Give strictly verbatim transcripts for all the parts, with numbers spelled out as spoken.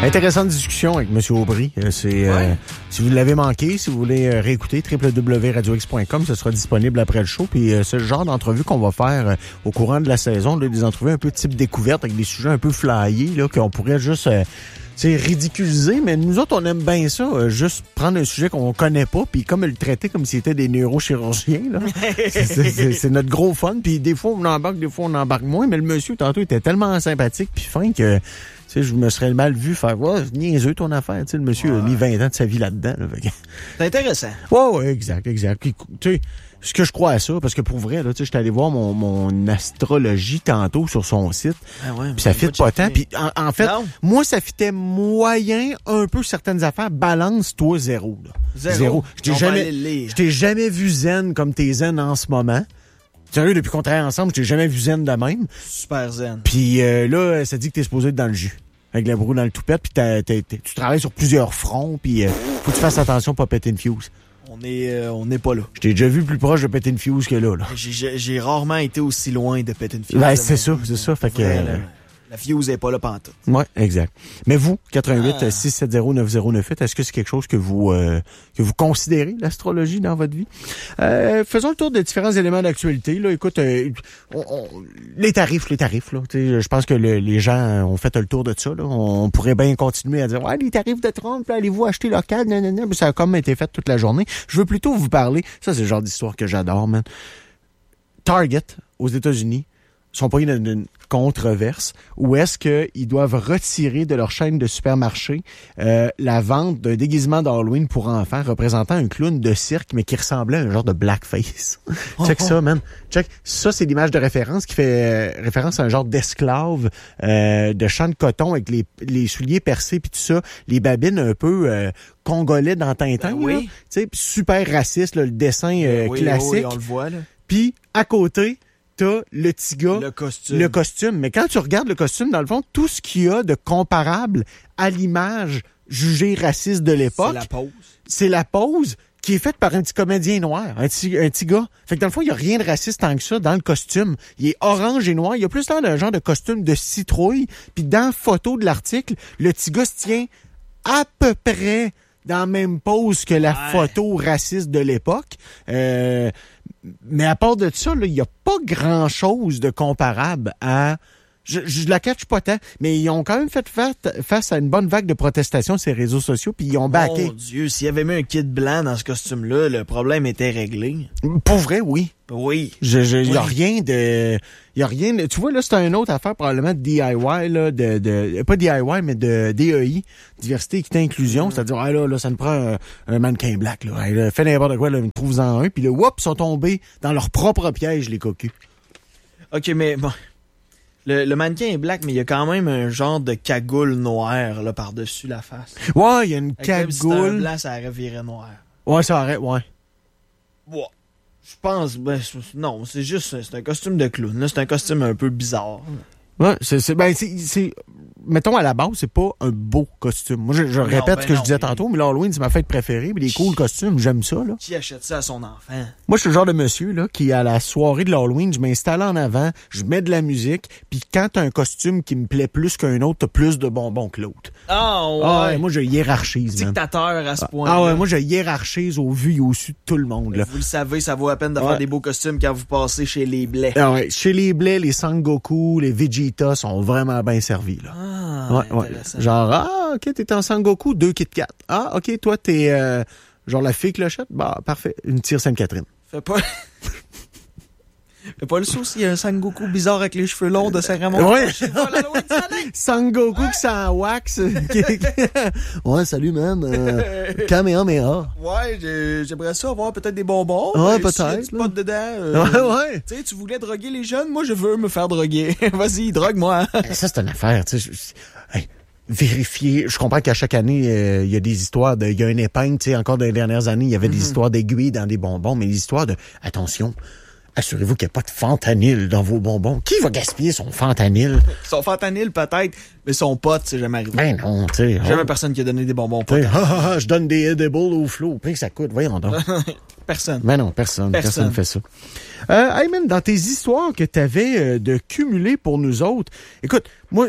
Intéressante discussion avec M. Aubry. C'est, ouais. euh, si vous l'avez manqué, si vous voulez euh, réécouter, w w w point radio x point com, ce sera disponible après le show. Puis euh, c'est le genre d'entrevue qu'on va faire euh, au courant de la saison, là, des entrevues un peu type découverte, avec des sujets un peu flyés, là, qu'on pourrait juste... Euh, c'est ridiculisé, mais nous autres, on aime bien ça, euh, juste prendre un sujet qu'on connaît pas, puis comme le traiter comme s'il était des neurochirurgiens, là. c'est, c'est, c'est, c'est notre gros fun, puis des fois, on embarque, des fois, on embarque moins, mais le monsieur, tantôt, était tellement sympathique puis fin que, tu sais, je me serais mal vu faire, ouais, niaiseux ton affaire, tu sais, le monsieur ouais. a mis vingt ans de sa vie là-dedans, là. C'est intéressant. Ouais, ouais, exact, exact. Puis, tu sais, ce que je crois à ça, parce que pour vrai, là, tu sais, j'étais allé voir mon, mon astrologie tantôt sur son site. Ah ouais, puis ça fit pas tant. Puis en, en fait, non. moi, ça fitait moyen un peu certaines affaires. Balance, toi, zéro. Là. Zéro. Zéro. Je t'ai jamais, je t'ai jamais vu zen comme t'es zen en ce moment. Sérieux, depuis qu'on travaille ensemble, je t'ai jamais vu zen de même. Super zen. Puis euh, là, ça dit que t'es supposé être dans le jus. Avec la broue dans le toupette, puis t'as, t'as, t'as, tu travailles sur plusieurs fronts, puis euh, faut que tu fasses attention pour pas péter une fuse. On est, euh, on n'est pas là. Je t'ai déjà vu plus proche de péter une fuse que là. là. J'ai, j'ai, j'ai rarement été aussi loin de péter une fuse. Ben, c'est ça, c'est ça. Fait que, vrai, euh, la, la fuse n'est pas là pantoute. Ouais, exact. Mais vous, quatre-vingt-huit ah. six sept zéro neuf zéro neuf huit, est-ce que c'est quelque chose que vous euh, que vous considérez, l'astrologie, dans votre vie? Euh, faisons le tour des différents éléments d'actualité. Là, écoute, euh, on, on, les tarifs, les tarifs. Là, je pense que le, les gens ont fait le tour de ça. Là. On pourrait bien continuer à dire, ouais, les tarifs de Trump, là, allez-vous acheter local? Non, non, non. Ça a comme été fait toute la journée. Je veux plutôt vous parler. Ça, c'est le genre d'histoire que j'adore, man. Target, aux États-Unis, sont pas dans une controverse où est-ce qu'ils doivent retirer de leur chaîne de supermarché euh, la vente d'un déguisement d'Halloween pour enfants représentant un clown de cirque mais qui ressemblait à un genre de blackface. Oh, Check oh. ça, man. Check. Ça, c'est l'image de référence qui fait euh, référence à un genre d'esclave euh, de champ de coton avec les, les souliers percés puis tout ça, les babines un peu euh, congolais dans Tintin. Ben oui. Tu sais, super raciste, là, le dessin euh, oui, classique. Oui, on le voit, là. Puis, à côté, t'as le petit gars, le costume. le costume. Mais quand tu regardes le costume, dans le fond, tout ce qu'il y a de comparable à l'image jugée raciste de l'époque, c'est la pose. C'est la pose qui est faite par un petit comédien noir, un petit, un petit gars. Fait que dans le fond, il n'y a rien de raciste tant que ça dans le costume. Il est orange et noir. Il y a plus l'air d'un genre de costume de citrouille. Puis dans la photo de l'article, le petit gars se tient à peu près dans la même pose que la ouais. photo raciste de l'époque. Euh, mais à part de ça, il n'y a pas grand-chose de comparable à... Je, je la catch pas tant, mais ils ont quand même fait face à une bonne vague de protestations sur les réseaux sociaux, puis ils ont backé. Mon Dieu, s'il y avait mis un kid blanc dans ce costume-là, le problème était réglé. Pour vrai, oui. Oui. Je, je, oui. Y a rien de... Y a rien de... Tu vois, là, c'est une autre affaire, probablement, de D I Y, là, de... de pas D I Y, mais de D E I, Diversité, Équité, Inclusion. Mm. C'est-à-dire, ah, là, là, ça nous prend un, un mannequin black, là. Hey, là. Fais n'importe quoi, là, trouve-en un. Puis là, whoop, ils sont tombés dans leur propre piège, les cocus. OK, mais bon... Le, le mannequin est black, mais il y a quand même un genre de cagoule noire là, par-dessus la face. Ouais, il y a une Avec cagoule. Si c'était un blanc, ça aurait viré noir. Ouais, ça aurait, ouais. Ouais. Je pense, ben, non, c'est juste, c'est un costume de clown. Là, c'est un costume un peu bizarre. Ouais, c'est, c'est, ben, c'est, c'est, mettons, à la base, c'est pas un beau costume. Moi, je, je non, répète ben ce que non, je disais mais... tantôt, mais l'Halloween, c'est ma fête préférée, puis les cool costumes, j'aime ça, là. Qui achète ça à son enfant? Moi, je suis le genre de monsieur, là, qui, à la soirée de l'Halloween, je m'installe en avant, je mets de la musique, puis quand t'as un costume qui me plaît plus qu'un autre, t'as plus de bonbons que l'autre. Oh, ouais. Ah, ouais, moi, je hiérarchise, dictateur à ce point. Ah, ouais, moi, je hiérarchise au vu et au su de tout le monde, là. Vous le savez, ça vaut la peine de ouais. faire des beaux costumes quand vous passez chez les Blais. Ah, ouais. Chez les Blais, les Sangoku, les Vegeta sont vraiment bien servis, là. Ah, ouais, ouais. Genre, ah, OK, t'es en Sangoku, deux Kit Kat. Ah, OK, toi, t'es euh, genre la fille clochette. Bah, parfait. Une tire Sainte-Catherine. Fais pas... Fais pas le souci, il y a un Sangoku bizarre avec les cheveux longs de Saint-Ramon. Ouais. Sangoku qui s'en wax. Ouais, salut, man. Euh, Kamehameha. Ouais, j'ai, j'aimerais ça avoir peut-être des bonbons. Ouais, euh, peut-être. Si pas dedans. Euh, ouais, ouais. Tu sais, tu voulais droguer les jeunes, moi, je veux me faire droguer. Vas-y, drogue-moi. Ça, c'est une affaire, tu sais. Hey, vérifier. Je comprends qu'à chaque année, il euh, y a des histoires de... Il y a une épingle, tu sais, encore dans les dernières années, il y avait mm-hmm. des histoires d'aiguilles dans des bonbons, mais les histoires de... Attention, assurez-vous qu'il n'y a pas de fentanyl dans vos bonbons. Qui va gaspiller son fentanyl? Son fentanyl, peut-être, mais son pote, c'est jamais arrivé. Ben non, tu sais. Jamais oh. personne qui a donné des bonbons potes. Ah, ah, ah, je donne des edibles au flot. Puis que ça coûte, voyons donc. Personne. Ben non, personne. Personne, personne fait ça. Euh, hey man, dans tes histoires que tu avais euh, de cumuler pour nous autres, écoute, moi...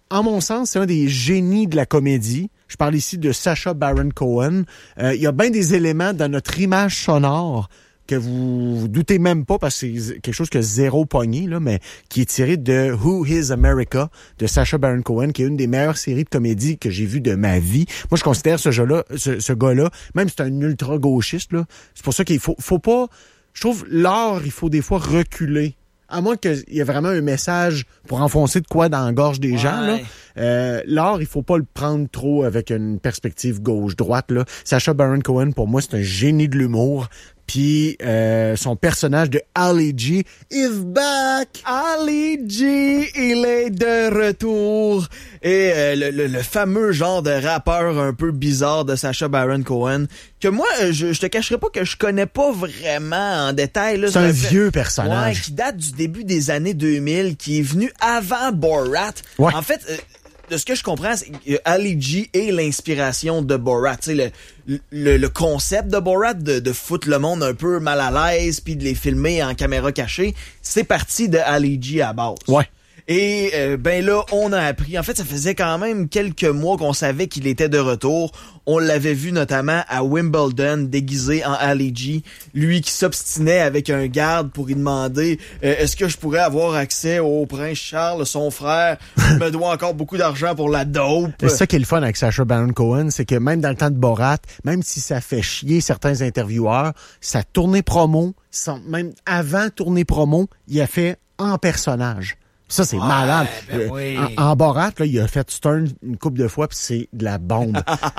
en mon sens, c'est un des génies de la comédie. Je parle ici de Sacha Baron Cohen. Euh, il y a bien des éléments dans notre image sonore que vous, vous doutez même pas parce que c'est quelque chose que zéro pogné, là, mais qui est tiré de Who is America de Sacha Baron Cohen, qui est une des meilleures séries de comédie que j'ai vues de ma vie. Moi, je considère ce jeu-là, ce, ce gars-là, même si c'est un ultra-gauchiste, là, c'est pour ça qu'il faut, faut pas... Je trouve l'art, il faut des fois reculer. À moins qu'il y ait vraiment un message pour enfoncer de quoi dans la gorge des ouais. gens, là. Euh, l'art, il faut pas le prendre trop avec une perspective gauche-droite, là. Sacha Baron Cohen, pour moi, c'est un génie de l'humour. Puis euh, son personnage de Ali G is back. Ali G, il est de retour. Et euh, le, le, le fameux genre de rappeur un peu bizarre de Sacha Baron Cohen, que moi, je, je te cacherai pas que je connais pas vraiment en détail. Là, c'est un fait, vieux personnage. Ouais, qui date du début des années deux mille, qui est venu avant Borat. Ouais. En fait... Euh, de ce que je comprends, c'est que Ali G est l'inspiration de Borat. Tu sais, le, le, le concept de Borat, de, de foutre le monde un peu mal à l'aise puis de les filmer en caméra cachée, c'est parti de Ali G à base. Ouais. Et euh, ben là, on a appris. En fait, ça faisait quand même quelques mois qu'on savait qu'il était de retour. On l'avait vu notamment à Wimbledon, déguisé en Ali G. Lui qui s'obstinait avec un garde pour lui demander euh, est-ce que je pourrais avoir accès au prince Charles, son frère. Il me doit encore beaucoup d'argent pour la dope. C'est ça qui est le fun avec Sacha Baron Cohen, c'est que même dans le temps de Borat, même si ça fait chier certains intervieweurs, sa tournée promo, son, même avant tournée promo, il a fait en personnage. Ça, c'est ouais, malade. Ben oui. En, en Borat, là, il a fait Stern une couple de fois, puis c'est de la bombe.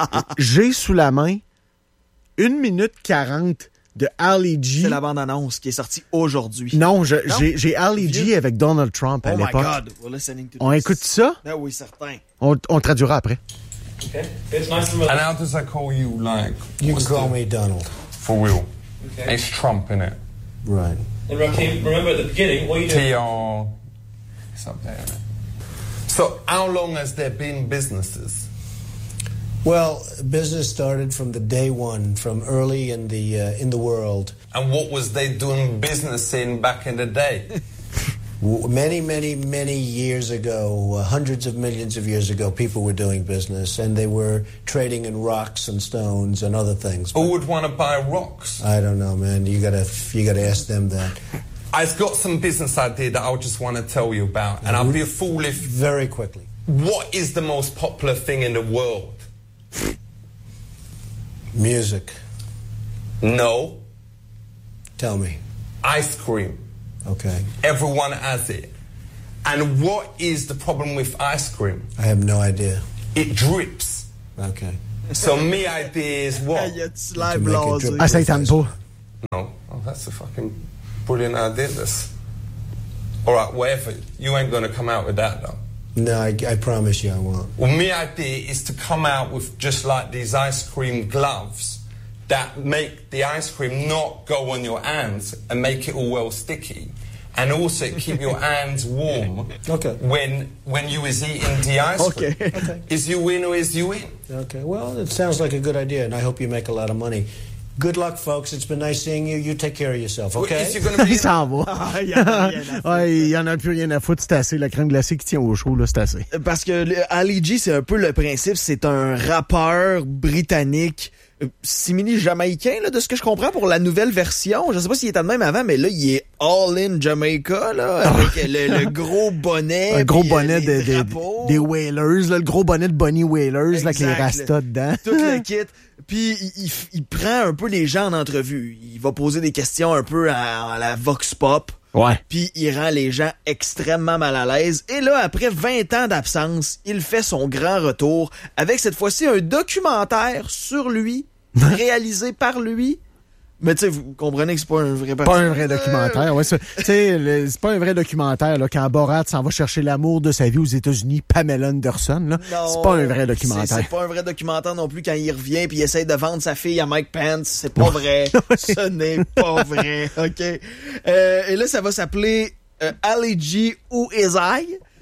J'ai sous la main une minute quarante de Ali G. C'est la bande-annonce qui est sortie aujourd'hui. Non, je, non? j'ai, j'ai Ali G avec Donald Trump à oh l'époque. Oh my God, we're listening to on this. écoute ça? Ben oui, certain. On, on traduira après. Okay. It's nice to meet you. And how does I call you, like... You can call the... me Donald. For real? Okay. It's Trump, innit? Right. And Rakeem, remember at the beginning, what are you doing? T R... It's up there, innit? So, how long has there been businesses? Well, business started from the day one, from early in the uh, in the world. And what was they doing business in back in the day? Many, many, many years ago, uh, hundreds of millions of years ago, people were doing business, and they were trading in rocks and stones and other things. Who would want to buy rocks? I don't know, man. You gotta, you gotta ask them that. I've got some business idea that I just want to tell you about, and I'll be a fool if... Very quickly. What is the most popular thing in the world? Music. No. Tell me. Ice cream. Okay. Everyone has it. And what is the problem with ice cream? I have no idea. It drips. Okay. So my idea is what? Ah, ça t'aime pas. No. Oh, that's a fucking brilliant idea, this. All right, whatever. You ain't going to come out with that, though. No, I, I promise you I won't. Well, my idea is to come out with just like these ice cream gloves that make the ice cream not go on your hands and make it all well sticky. And also keep your hands warm okay. when when you is eating the ice cream. Okay. okay. Is you win or is you win? Okay, well, it sounds like a good idea, and I hope you make a lot of money. Good luck, folks. It's been nice seeing you. You take care of yourself, okay? Il s'en va. Il y en a plus rien à foutre, c'est assez. La crème glacée qui tient au chaud, là, c'est assez. Parce que Ali G, c'est un peu le principe. C'est un rappeur britannique simili-jamaïcain, là, de ce que je comprends pour la nouvelle version. Je sais pas s'il était de même avant, mais là, il est all in Jamaica, là, avec le, le gros bonnet. Un gros bonnet de, de, des Whalers, là, le gros bonnet de Bonnie Whalers, là, avec les rastas dedans. Tout le kit. Puis il, il, il prend un peu les gens en entrevue. Il va poser des questions un peu à, à la Vox Pop. Ouais. Puis il rend les gens extrêmement mal à l'aise. Et là, après vingt ans d'absence, il fait son grand retour avec cette fois-ci un documentaire sur lui, réalisé par lui. Mais tu sais, vous comprenez que c'est pas un vrai Pas un vrai documentaire, ouais. Tu sais, c'est pas un vrai documentaire, là, quand Borat s'en va chercher l'amour de sa vie aux États-Unis, Pamela Anderson, là. C'est pas un vrai documentaire. C'est, c'est pas un vrai documentaire non plus quand il revient puis il essaie de vendre sa fille à Mike Pence. C'est pas vrai. Ce n'est pas vrai, OK? Euh, et là, ça va s'appeler euh, Ali G, Who Is I?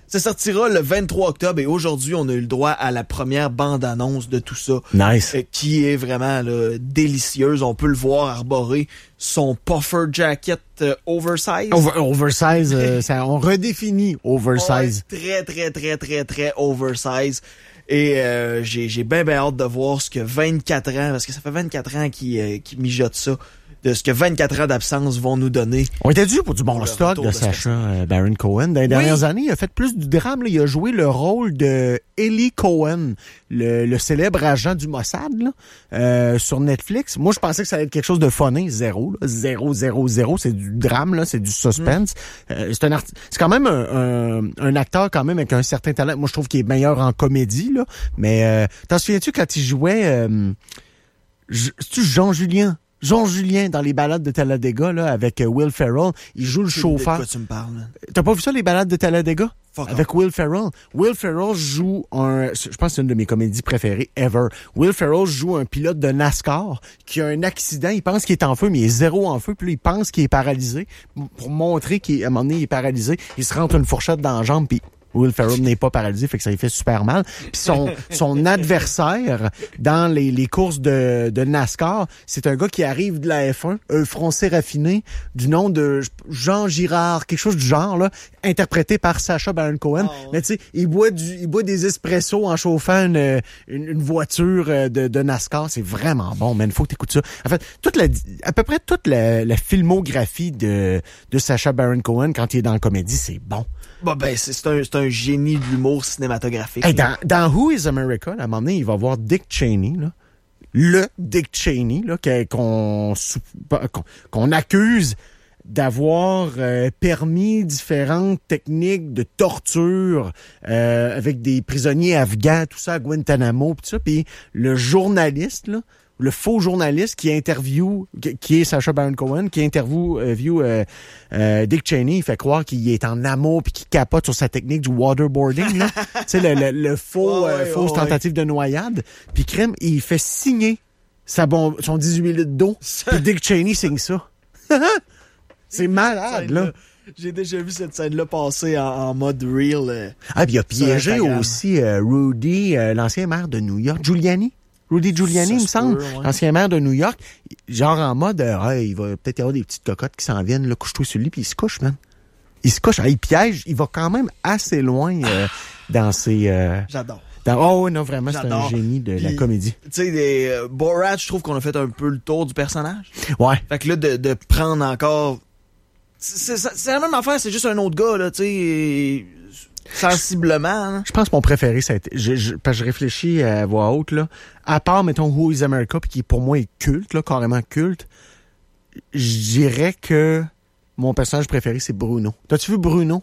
Ça sortira le vingt-trois octobre et aujourd'hui, on a eu le droit à la première bande-annonce de tout ça. Nice. Euh, qui est vraiment là, délicieuse. On peut le voir arborer son puffer jacket euh, oversize. Over, oversize, euh, ça, on redéfinit oversize. Ouais, très, très, très, très, très oversize. Et euh, j'ai, j'ai bien, bien hâte de voir ce que vingt-quatre ans, parce que ça fait vingt-quatre ans qu'ils, euh, qu'ils mijotent ça, de ce que vingt-quatre ans d'absence vont nous donner. On était dû pour du bon Pour le stock retour de de Sacha euh, Baron Cohen. Dans les dernières Oui. années, il a fait plus du drame. Là. Il a joué le rôle de Eli Cohen, le, le célèbre agent du Mossad, là, euh, sur Netflix. Moi, je pensais que ça allait être quelque chose de funny. Zéro. Là. Zéro, zéro, zéro. C'est du drame, là. C'est du suspense. Mm. Euh, c'est un arti- c'est quand même un, un, un acteur quand même avec un certain talent. Moi, je trouve qu'il est meilleur en comédie, là. Mais euh, t'en souviens-tu quand il jouait... Euh, c'est-tu Jean-Julien? Jean-Julien dans les balades de Talladega, là, avec euh, Will Ferrell. Il joue le chauffeur. De quoi tu me parles, là? T'as pas vu ça, les balades de Talladega? Fuck Avec Will Ferrell. Will Ferrell joue un... Je pense que c'est une de mes comédies préférées ever. Will Ferrell joue un pilote de NASCAR qui a un accident. Il pense qu'il est en feu, mais il est zéro en feu. Puis là, il pense qu'il est paralysé. Pour montrer qu'à un moment donné, il est paralysé, il se rentre une fourchette dans la jambe, puis Will Ferrell n'est pas paralysé, fait que ça lui fait super mal. Puis son, son adversaire dans les, les courses de, de NASCAR, c'est un gars qui arrive de la F un, un français raffiné, du nom de Jean Girard, quelque chose du genre, là, interprété par Sacha Baron Cohen. Oh, ouais. Mais tu sais, il boit du, il boit des espressos en chauffant une, une, une voiture de, de NASCAR. C'est vraiment bon, man. Faut que t'écoutes ça. En fait, toute la, à peu près toute la, la filmographie de, de Sacha Baron Cohen quand il est dans la comédie, c'est bon. Bah ben, c'est, c'est, un, c'est un génie de l'humour cinématographique. Hey, dans, dans Who is America, à un moment donné, il va voir Dick Cheney, là. Le Dick Cheney, là, qu'on, qu'on, qu'on accuse d'avoir euh, permis différentes techniques de torture euh, avec des prisonniers afghans, tout ça, à Guantanamo, pis tout ça. Puis le journaliste, là, le faux journaliste qui interview, qui est Sacha Baron Cohen, qui interview euh, view, euh, euh, Dick Cheney, il fait croire qu'il est en amour puis qu'il capote sur sa technique du waterboarding, là. Tu sais, le, le, le faux, oh, euh, ouais, fausse oh, tentative ouais. de noyade. Puis crème, il fait signer sa bombe, son dix-huit litres d'eau. Puis Dick Cheney signe ça. C'est malade, là. J'ai déjà vu cette scène-là passer en, en mode real. Euh, ah, puis il a piégé aussi euh, Rudy, euh, l'ancien maire de New York, Giuliani. Rudy Giuliani, il me semble, peut, ouais. Ancien maire de New York, genre en mode, euh, hey, il va peut-être y avoir des petites cocottes qui s'en viennent, là, couche-toi sur le lit, puis il se couche, man. Il se couche, ah, il piège, il va quand même assez loin euh, dans ses... Euh, J'adore. Dans, oh non, vraiment, J'adore. C'est un génie de puis, la comédie. Tu sais, des euh, Borat, je trouve qu'on a fait un peu le tour du personnage. Ouais. Fait que là, de, de prendre encore... C'est, c'est, c'est la même affaire, c'est juste un autre gars, là, tu sais... Sensiblement. Hein? Je pense que mon préféré, ça a été... Je, je, parce que je réfléchis à voix haute, là. À part, mettons, Who is America, puis qui, pour moi, est culte, là, carrément culte, je dirais que mon personnage préféré, c'est Bruno. T'as-tu vu Bruno?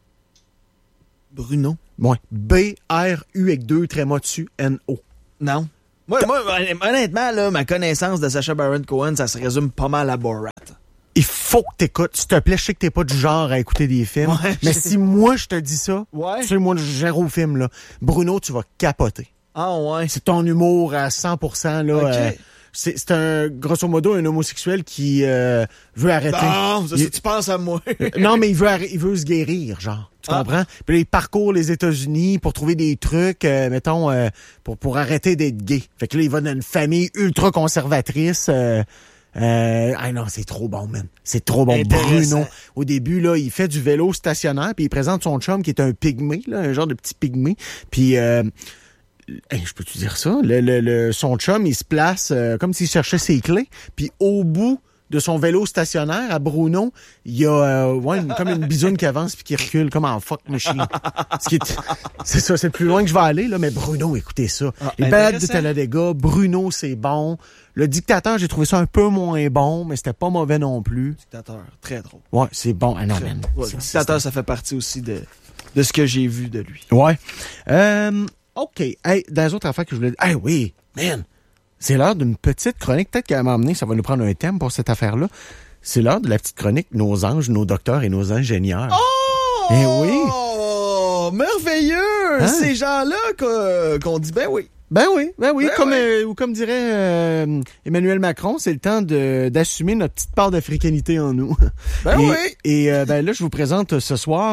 Bruno? Ouais. B R U avec deux trémas dessus, N O. Non. Moi, moi, honnêtement, là, ma connaissance de Sacha Baron Cohen, ça se résume pas mal à Borat. Il faut que t'écoutes. S'il te plaît, je sais que t'es pas du genre à écouter des films. Ouais, mais si moi, je te dis ça, ouais. tu sais, moi, je gère au film, là. Bruno, tu vas capoter. Ah ouais? C'est ton humour à cent pour cent, là. Okay. Euh, c'est, c'est un, grosso modo, un homosexuel qui euh, veut arrêter. Non, ça, il, tu penses à moi. non, mais il veut, arrêter, il veut se guérir, genre. Tu ah. comprends? Puis là, il parcourt les États-Unis pour trouver des trucs, euh, mettons, euh, pour, pour arrêter d'être gay. Fait que là, il va dans une famille ultra conservatrice, euh, Euh, ah non, c'est trop bon, man. C'est trop bon. Bruno, au début, là, il fait du vélo stationnaire, puis il présente son chum qui est un pygmée, là, un genre de petit pygmée. Puis, euh, hey, je peux-tu dire ça? Le, le, le, son chum, il se place euh, comme s'il cherchait ses clés. Puis au bout de son vélo stationnaire, à Bruno, il y a euh, ouais, une, comme une bisoune qui avance puis qui recule, comme en fuck machine. Ce qui est, c'est ça, c'est le plus loin que je vais aller, là, mais Bruno, écoutez ça. Ah, les balades de Talladega, Bruno, c'est bon. Le Dictateur, j'ai trouvé ça un peu moins bon, mais c'était pas mauvais non plus. Dictateur, très drôle. Ouais, c'est bon. Ah non, très man. Ouais, le Dictateur, ça fait partie aussi de, de ce que j'ai vu de lui. Ouais. Euh, OK. Hey, dans les autres affaires que je voulais dire. Hey, oui, man. C'est l'heure d'une petite chronique. Peut-être qu'à un moment donné, ça va nous prendre un thème pour cette affaire-là. C'est l'heure de la petite chronique Nos anges, nos docteurs et nos ingénieurs. Oh! Eh oui! Oh! Merveilleux! Hein? Ces gens-là qu'on, qu'on dit, ben oui. Ben oui, ben oui, ben comme oui. Euh, ou comme dirait euh, Emmanuel Macron, c'est le temps de d'assumer notre petite part d'africanité en nous. Ben et, oui. Et euh, ben là, je vous présente ce soir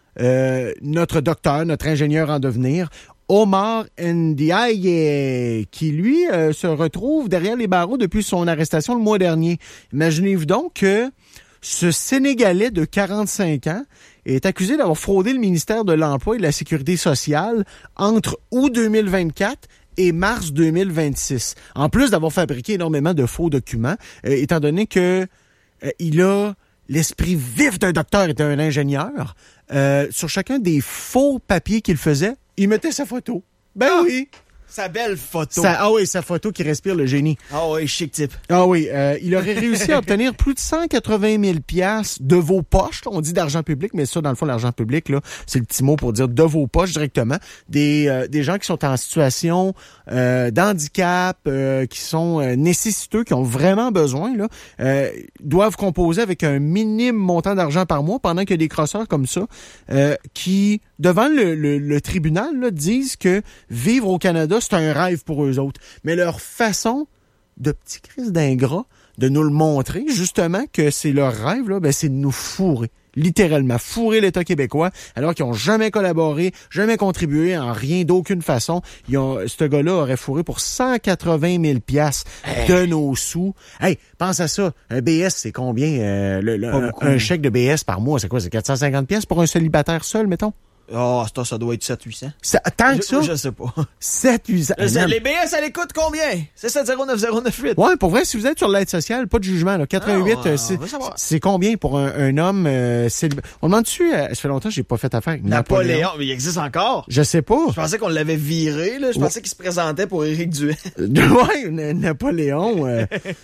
euh, notre docteur, notre ingénieur en devenir, Omar Ndiaye, qui, lui, euh, se retrouve derrière les barreaux depuis son arrestation le mois dernier. Imaginez-vous donc que ce Sénégalais de quarante-cinq ans est accusé d'avoir fraudé le ministère de l'Emploi et de la Sécurité sociale entre août deux mille vingt-quatre et mars deux mille vingt-six. En plus d'avoir fabriqué énormément de faux documents, euh, étant donné que euh, il a l'esprit vif d'un docteur et d'un ingénieur, euh, sur chacun des faux papiers qu'il faisait, il mettait sa photo. Ben ah, oui! Sa belle photo. Sa, ah oui, sa photo qui respire le génie. Ah oui, chic type. Ah oui, euh, il aurait réussi à obtenir plus de cent quatre-vingt mille piastres de vos poches. Là, on dit d'argent public, mais ça, dans le fond, l'argent public, là, c'est le petit mot pour dire de vos poches directement. Des, euh, des gens qui sont en situation euh, d'handicap, euh, qui sont euh, nécessiteux, qui ont vraiment besoin, là, euh, doivent composer avec un minime montant d'argent par mois, pendant qu'il y a des crosseurs comme ça euh, qui, devant le, le, le tribunal, là, disent que vivre au Canada, c'est un rêve pour eux autres. Mais leur façon de petits cris d'ingrats de nous le montrer, justement, que c'est leur rêve, là, ben, c'est de nous fourrer. Littéralement, fourrer l'État québécois, alors qu'ils n'ont jamais collaboré, jamais contribué en rien d'aucune façon. Ils ont, ce gars-là aurait fourré pour cent quatre-vingt mille piastres hey. de nos sous. Hey, pense à ça. Un B S, c'est combien? Euh, le, le, un, un chèque de B S par mois, c'est quoi? C'est quatre cent cinquante piastres pour un célibataire seul, mettons? Ah, oh, ça doit être sept huit cents. Ça, tant que ça? Je, je sais pas. sept huit cents. Je, les B S, elle coûte combien? C'est sept zéro neuf zéro neuf huit. Ouais, pour vrai, si vous êtes sur l'aide sociale, pas de jugement, là. quatre-vingt-huit, ah, euh, c'est, c'est combien pour un, un homme euh, célibataire? On demand dessus, euh, ça fait longtemps que j'ai pas fait affaire avec Napoléon. Napoléon, mais il existe encore? Je sais pas. Je pensais qu'on l'avait viré, là. Je ouais. pensais qu'il se présentait pour Éric Duhaime. Ouais, Napoléon. Euh,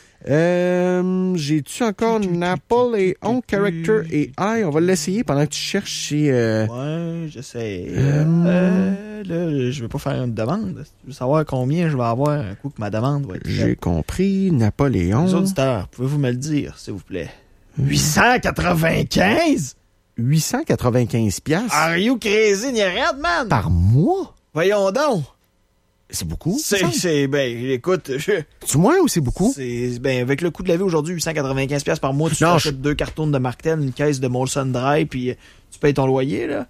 euh, j'ai-tu encore Napoléon, Character et I? On va l'essayer pendant que tu cherches chez... Euh... Ouais, j'essaie. Euh... Euh, là, je vais pas faire une demande. Je veux savoir combien je vais avoir un coup que ma demande va être. J'ai compris. Napoléon. Les auditeurs, pouvez-vous me le dire, s'il vous plaît? huit cent quatre-vingt-quinze? huit cent quatre-vingt-quinze piastres? Are you crazy, Nierad, man? Par mois? Voyons donc. C'est beaucoup? C'est, c'est, ben, écoute, je... C'est moins ou c'est beaucoup? C'est, ben, avec le coût de la vie aujourd'hui, huit cent quatre-vingt-quinze piastres par mois, tu non, achètes je... deux cartons de Martel, une caisse de Molson Dry, puis tu payes ton loyer, là.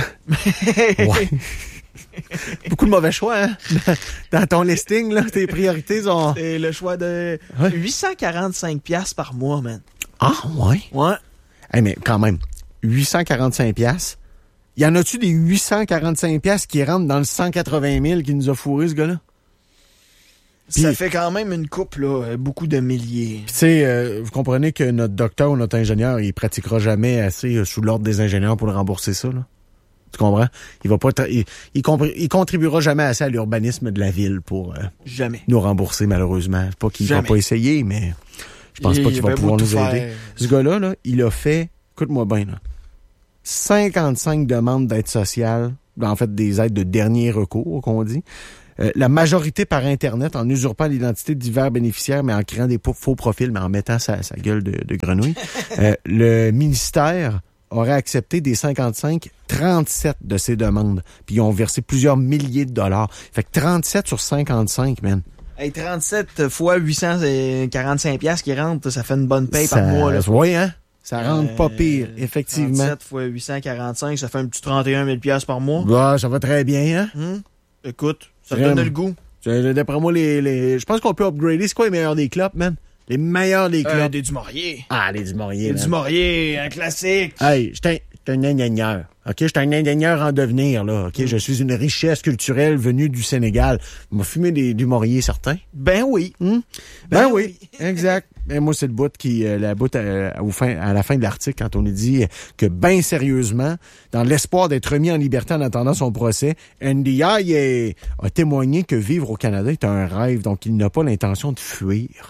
Ouais. Beaucoup de mauvais choix, hein? Dans ton listing, là, tes priorités sont... C'est le choix de ouais. huit cent quarante-cinq piastres par mois, man. Ah, ouais? Ouais. Hey, mais quand même, huit cent quarante-cinq piastres. Y en a-tu des huit cent quarante-cinq piastres qui rentrent dans le cent quatre-vingt mille qui nous a fourré, ce gars-là? Pis, ça fait quand même une coupe, là, beaucoup de milliers. Tu sais, euh, vous comprenez que notre docteur ou notre ingénieur, il pratiquera jamais assez euh, sous l'ordre des ingénieurs pour le rembourser ça, là. Tu comprends? Il va pas, tra- il, il, compr- il contribuera jamais assez à l'urbanisme de la ville pour euh, jamais nous rembourser, malheureusement. Pas qu'il jamais. va pas essayer, mais je pense il, pas qu'il va pouvoir nous faire. aider. Ce gars-là, là, il a fait, écoute-moi bien, là, cinquante-cinq demandes d'aide sociale, en fait des aides de dernier recours, qu'on dit. Euh, la majorité par Internet, en usurpant l'identité de divers bénéficiaires, mais en créant des faux profils, mais en mettant sa, sa gueule de, de grenouille. euh, le ministère aurait accepté des cinquante-cinq, trente-sept de ces demandes. Puis ils ont versé plusieurs milliers de dollars. Fait que trente-sept sur cinquante-cinq, man. Hey, trente-sept fois huit cent quarante-cinq piastres qui rentrent, ça fait une bonne paye ça, par mois, là. Oui, hein? Ça rentre euh, pas pire, effectivement. trente-sept fois huit cent quarante-cinq, ça fait un petit trente et un mille piastres par mois. Bah, ça va très bien, hein? Hum. Écoute, ça te donne le goût. D'après moi, les, les, je pense qu'on peut upgrader. C'est quoi les meilleurs des clubs, man? Les meilleurs des clubs. Euh, des Dumouriez. Ah, les Dumouriez. Des Dumouriez, un classique. Hey, j'étais un, un ingénieur. OK? J'étais un ingénieur en devenir, là. OK? Mm. Je suis une richesse culturelle venue du Sénégal. Il m'a fumé des Dumouriez, certains. Ben oui. Mm? Ben, ben oui. oui. Exact. Et moi, c'est le bout qui, euh, la bout à, au fin, à la fin de l'article, quand on est dit que, ben sérieusement, dans l'espoir d'être remis en liberté en attendant son procès, Ndiaye a témoigné que vivre au Canada est un rêve, donc il n'a pas l'intention de fuir.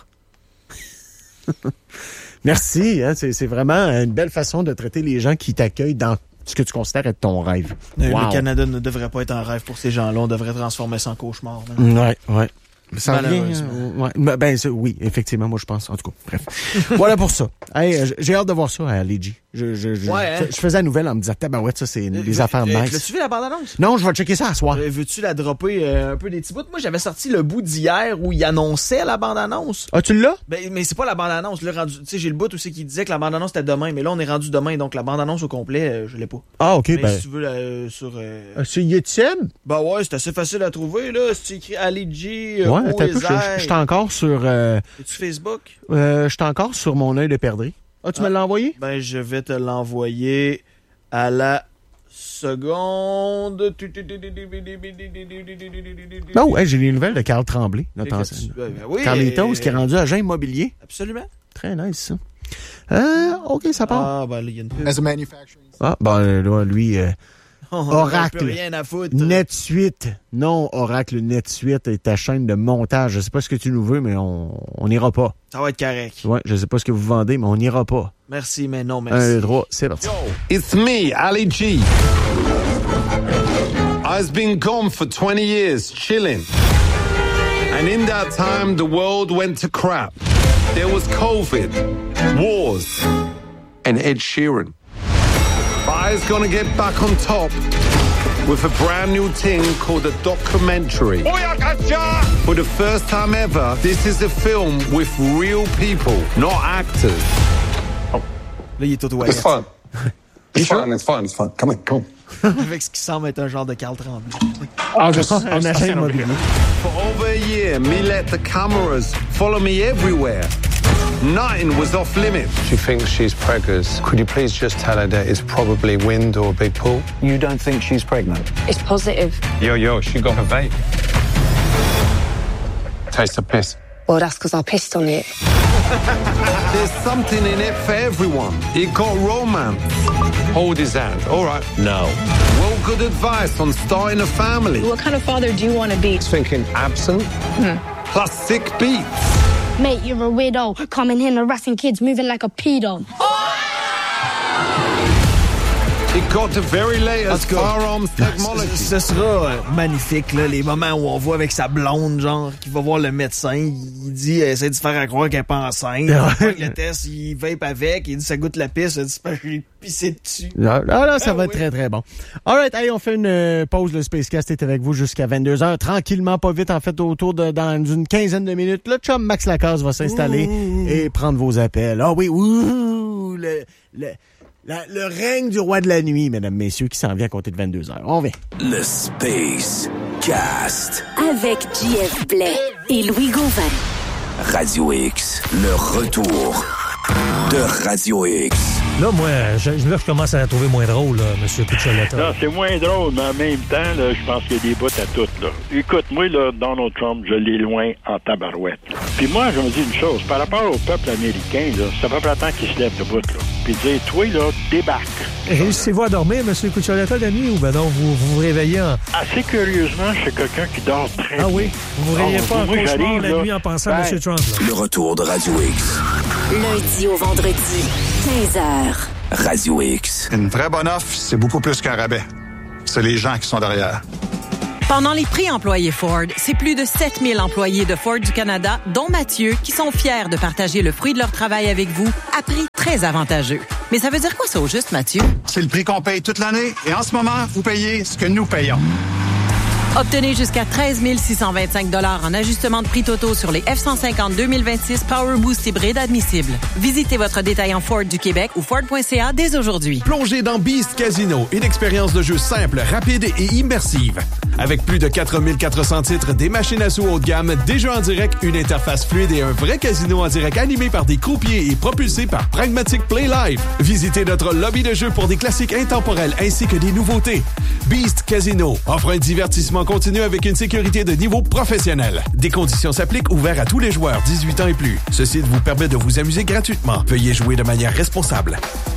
Merci, hein, c'est, c'est vraiment une belle façon de traiter les gens qui t'accueillent dans ce que tu considères être ton rêve. Le wow. Canada ne devrait pas être un rêve pour ces gens-là, on devrait transformer ça en cauchemar. Même. Ouais, ouais. Ça revient, euh, ouais, ben, ben c'est, oui, effectivement, moi je pense. En tout cas, bref. Voilà pour ça. Hey, j'ai hâte de voir ça à L G. Je, je, je, ouais, hein? je, je faisais la nouvelle en me disant, tabarouette, ça c'est des euh, affaires euh, nice. L'as-tu vu la bande-annonce? Non, je vais checker ça à soir. Euh, veux-tu la dropper euh, un peu des petits bouts? Moi, j'avais sorti le bout d'hier où il annonçait la bande-annonce. Ah, tu l'as? Ben, mais c'est pas la bande-annonce. Là, rendu, tu sais, j'ai le bout aussi qui disait que la bande-annonce était demain, mais là, on est rendu demain, donc la bande-annonce au complet, euh, je l'ai pas. Ah, ok, mais ben. si tu veux, euh, sur. Euh... Euh, sur YouTube? Ben ouais, c'est assez facile à trouver, là. Si tu écris Ali G, euh, ouais, t'as peu, je suis encore sur. Euh, Es-tu Facebook? Euh, je suis encore sur mon œil de perdrix. Ah, tu ah, me l'as envoyé? Ben, je vais te l'envoyer à la seconde. Oh, hey, j'ai les nouvelles de Carl Tremblay, notre ancien. Ben, ben oui, Carlitos, qui est rendu agent immobilier. Absolument. Très nice, ça. Euh, OK, ça part. Ah, ben là, il y a une pub. As a manufacturing. Ah, ben là, lui... Euh, on Oracle, rien à foutre. NetSuite. Non, Oracle NetSuite est ta chaîne de montage. Je sais pas ce que tu nous veux, mais on n'ira pas. Ça va être correct. Ouais, je sais pas ce que vous vendez, mais on n'ira pas. Merci, mais non, merci. Un, deux, trois, c'est parti. Yo, it's me, Ali G. I've been gone for twenty years, chilling. And in that time, the world went to crap. There was COVID, wars, and Ed Sheeran. But I was gonna get back on top with a brand new thing called a documentary. For the first time ever, this is a film with real people, not actors. Oh. Là, il est tout It's fun. It's fun, it's fun, it's fun. Come on, come on. Avec ce qui semble être un genre de Carl Tremblay. I'll just, on achète immobilier. For over a year, me let the cameras follow me everywhere. Nothing was off limits. She thinks she's preggers. Could you please just tell her that it's probably wind or a big pool? You don't think she's pregnant? It's positive. Yo, yo, she got a vape. Tastes of piss. Well, that's because I pissed on it. There's something in it for everyone. It got romance. Hold his hand. All right. No. Well, good advice on starting a family. What kind of father do you want to be? Thinking absent. Hmm. Plus sick beats. Mate, you're a weirdo. Coming here harassing kids, moving like a pedo. It got the very latest firearms technology. Ce sera magnifique, là, les moments où on voit avec sa blonde, genre, qui va voir le médecin, il dit, essaie de se faire croire qu'elle n'est pas enceinte. Le test, il vape avec, il dit, ça goûte la pisse, il dit, j'ai pissé dessus. Là, là, ça ah, va oui. être très, très bon. Alright, allez, on fait une euh, pause. Le Spacecast est avec vous jusqu'à vingt-deux heures. Tranquillement, pas vite, en fait, autour de, dans une quinzaine de minutes. Le chum Max Lacasse va s'installer ouh. Et prendre vos appels. Ah oui, ouh, le, le, La, le règne du roi de la nuit, mesdames, messieurs, qui s'en vient à compter de vingt-deux heures. On vient. Le Space Cast. Avec J F Blais et Louis Gauvin. Radio X, le retour de Radio X. Là, moi, je, là, je commence à la trouver moins drôle, là, M. Cuccioletta. Non, c'est moins drôle, mais en même temps, là, je pense qu'il y a des bouts à toutes. Là. Écoute, moi, là, Donald Trump, je l'ai loin en tabarouette. Puis moi, je me dis une chose. Par rapport au peuple américain, là, ça fait pas longtemps qu'il se lève de bout. Là. Puis dire, toi, là, débarque. Réussissez-vous à dormir, M. Cuccioletta, la nuit, ou ben non, vous vous, vous réveillez en... Assez curieusement, je suis quelqu'un qui dort très bien. Ah oui? Vous vous réveillez oh, pas en cauchemar la là, nuit en pensant ben, à M. Trump. Là. Le retour de Radio X. Lundi au vendredi, quinze heures. Radio X. Une vraie bonne offre, c'est beaucoup plus qu'un rabais. C'est les gens qui sont derrière. Pendant les prix employés Ford, c'est plus de sept mille employés de Ford du Canada, dont Mathieu, qui sont fiers de partager le fruit de leur travail avec vous à prix très avantageux. Mais ça veut dire quoi ça au juste, Mathieu? C'est le prix qu'on paye toute l'année et en ce moment, vous payez ce que nous payons. Obtenez jusqu'à treize mille six cent vingt-cinq dollars en ajustement de prix totaux sur les F cent cinquante deux mille vingt-six Power Boost hybride admissibles. Visitez votre détaillant Ford du Québec ou Ford point C A dès aujourd'hui. Plongez dans Beast Casino, une expérience de jeu simple, rapide et immersive. Avec plus de quatre mille quatre cents titres, des machines à sous haut de gamme, des jeux en direct, une interface fluide et un vrai casino en direct animé par des croupiers et propulsé par Pragmatic Play Live. Visitez notre lobby de jeux pour des classiques intemporels ainsi que des nouveautés. Beast Casino offre un divertissement continu avec une sécurité de niveau professionnel. Des conditions s'appliquent, ouverts à tous les joueurs dix-huit ans et plus. Ce site vous permet de vous amuser gratuitement. Veuillez jouer de manière responsable.